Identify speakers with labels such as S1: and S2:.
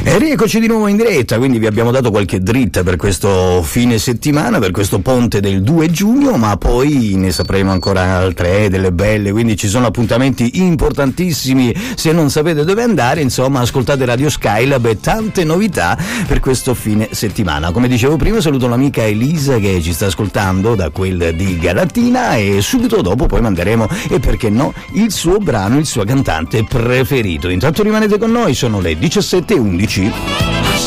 S1: E rieccoci di nuovo in diretta, quindi vi abbiamo dato qualche dritta per questo fine settimana, per questo ponte del 2 giugno, ma poi ne sapremo ancora altre, delle belle, quindi ci sono appuntamenti importantissimi. Se non sapete dove andare, insomma, ascoltate Radio Skylab e tante novità per questo fine settimana. Come dicevo prima, saluto l'amica Elisa che ci sta ascoltando da quel di Galatina, e subito dopo poi manderemo, e perché no, il suo brano, il suo cantante preferito. Intanto rimanete con noi, sono le 17:11.